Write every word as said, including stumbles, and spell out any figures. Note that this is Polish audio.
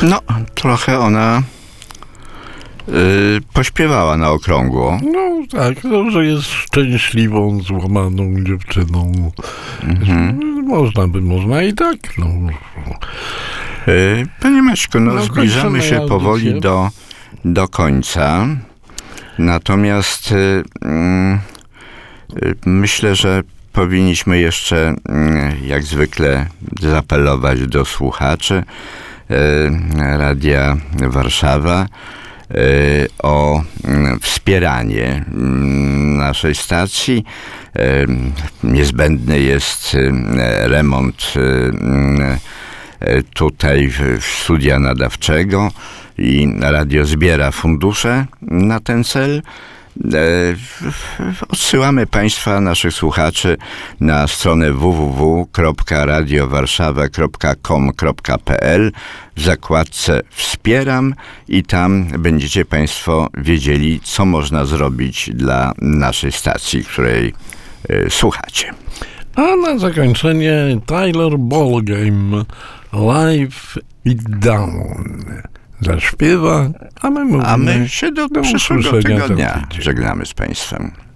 No, trochę ona y, pośpiewała na okrągło. No tak, no, że jest szczęśliwą, złamaną dziewczyną. Mhm. Można by, można i tak. No. Y, Panie Maćku, no, No, zbliżamy kończymy się audycję. powoli do, do końca. Natomiast y, y, myślę, że powinniśmy jeszcze, y, jak zwykle, zaapelować do słuchaczy y, Radia Warszawa y, o y, wspieranie y, naszej stacji. Y, niezbędny jest y, remont y, y, tutaj w- w studia nadawczego i radio zbiera fundusze na ten cel. E, Odsyłamy Państwa, naszych słuchaczy, na stronę w w w kropka radio warszawa kropka com kropka p l w zakładce Wspieram i tam będziecie Państwo wiedzieli, co można zrobić dla naszej stacji, której e, słuchacie. A na zakończenie Tyler Ballgame Live It Down zaśpiewa, a my mówimy A my się do, do przyszłego usłyszenia za tygodnia tydzień. żegnamy z Państwem.